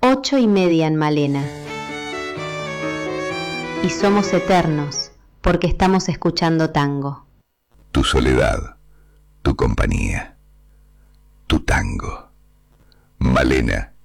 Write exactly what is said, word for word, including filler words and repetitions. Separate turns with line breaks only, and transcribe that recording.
Ocho y media en Malena. Y somos eternos porque estamos escuchando tango.
Tu soledad, tu compañía, tu tango. Malena